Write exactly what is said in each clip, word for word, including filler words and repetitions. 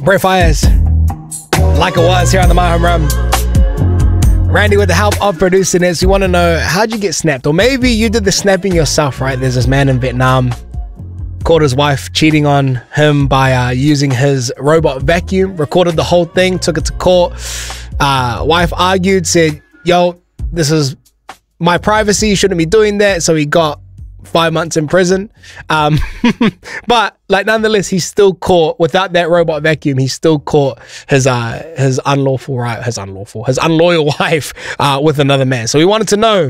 Brett Fires, like it was here on the My Home Run. Randy, with the help of producing this, you want to know, how'd you get snapped? Or maybe you did the snapping yourself, right? There's this man in Vietnam, caught his wife cheating on him by uh, using his robot vacuum, recorded the whole thing, took it to court. Uh, wife argued, said, yo, this is my privacy, you shouldn't be doing that. So he got five months in prison. Um, but like nonetheless, he's still caught without that robot vacuum. He's still caught his uh, his unlawful right, his unlawful, his unloyal wife uh, with another man. So we wanted to know,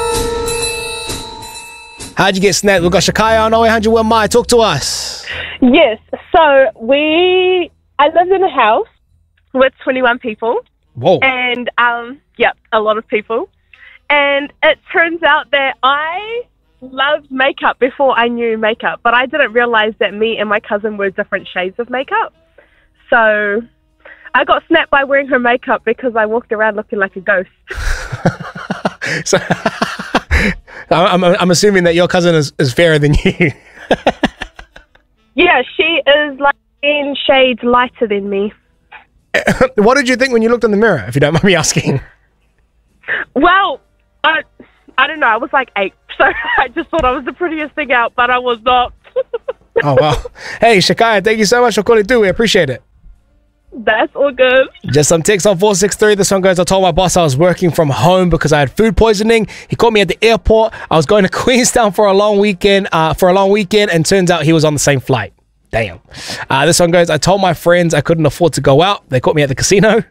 how'd you get snapped? We've got Shakaya on oh eight hundred one My. Talk to us. Yes. So we, I lived in a house with twenty-one people. Whoa. And um, yep, a lot of people. And it turns out that I loved makeup before I knew makeup, but I didn't realize that me and my cousin were different shades of makeup. So I got snapped by wearing her makeup because I walked around looking like a ghost. So I'm, I'm assuming that your cousin is, is fairer than you. Yeah, she is like ten shades lighter than me. What did you think when you looked in the mirror, if you don't mind me asking? Well, I, I don't know. I was like eight, so I just thought I was the prettiest thing out, but I was not. Oh, well. Hey, Shakaya, thank you so much for calling through. We appreciate it. That's all good. Just some text on four six three. This one goes, I told my boss I was working from home because I had food poisoning. He called me at the airport. I was going to Queenstown for a long weekend, uh, for a long weekend, and turns out he was on the same flight. Damn. Uh, this one goes, I told my friends I couldn't afford to go out. They caught me at the casino.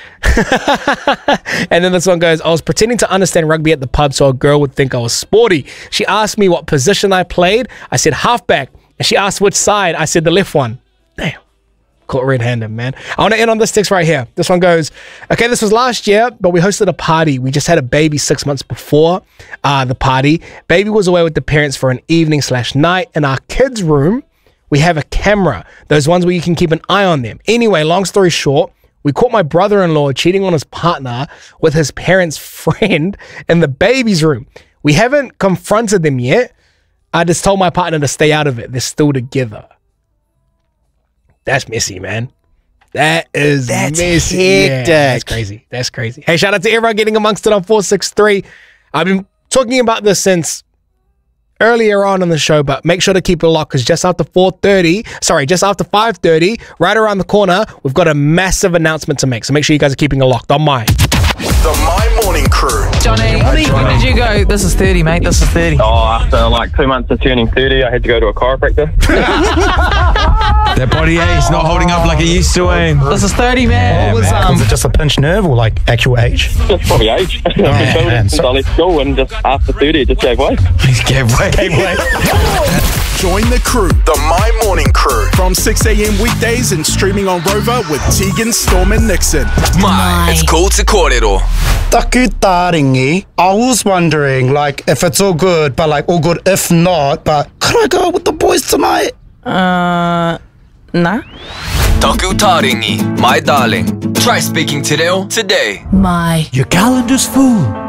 And then this one goes, I was pretending to understand rugby at the pub so a girl would think I was sporty. She asked me what position I played. I said halfback. And she asked which side. I said the left one. Damn. Caught red-handed, man. I want to end on this text right here. This one goes, okay, this was last year, but we hosted a party. We just had a baby six months before uh, the party. Baby was away with the parents for an evening slash night. In our kids' room, we have a camera. Those ones where you can keep an eye on them. Anyway, long story short, we caught my brother-in-law cheating on his partner with his parents' friend in the baby's room. We haven't confronted them yet. I just told my partner to stay out of it. They're still together. That's messy, man. That is That's messy. hectic. Yeah, that's crazy. That's crazy. Hey, shout out to everyone getting amongst it on four six three. I've been talking about this since earlier on in the show, but make sure to keep it locked because just after four thirty, sorry, just after five thirty, right around the corner, we've got a massive announcement to make. So make sure you guys are keeping it locked on My. The My Morning Crew. Johnny, when did you go? This is thirty, mate. This is thirty. Oh, after like two months of turning thirty, I had to go to a chiropractor. That body age not holding up like it used to, eh? This is thirty, man. What was, um, was it just a pinched nerve or like actual age? Just probably age. I've been building man, since so- I left school, and just after thirty, it just gave way. He gave way. Gave way. Join the crew. The My Morning Crew. From six a.m. weekdays and streaming on Rover with Tegan, Storm and Nixon. My, it's called Te Kōrero. Taku taringi. I was wondering, like, if it's all good, but like all good if not, but could I go out with the boys tonight? Uh, nah. Taku taringi, my darling. Try speaking te reo today. My. Your calendar's full.